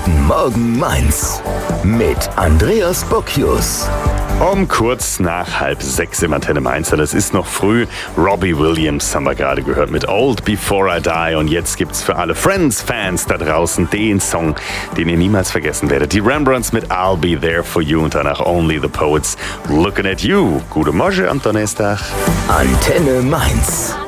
Guten Morgen Mainz mit Andreas Bocchius. Um kurz nach 5:30 im Antenne Mainz. Das ist noch früh. Robbie Williams haben wir gerade gehört mit Old Before I Die. Und jetzt gibt's für alle Friends-Fans da draußen den Song, den ihr niemals vergessen werdet. Die Rembrandts mit I'll Be There For You und danach Only the Poets Looking at You. Guten Morgen am Donnerstag. Antenne Mainz.